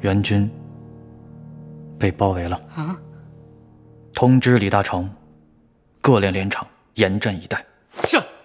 援军被包围了。 啊！ 通知李大成，各连连长严阵以待。 是。